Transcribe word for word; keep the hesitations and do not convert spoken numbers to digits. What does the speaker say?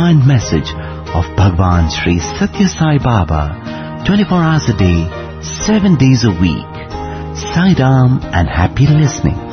divine message of Bhagwan Sri Satya Sai Baba, twenty-four hours a day, seven days a week. Sai Ram and happy listening.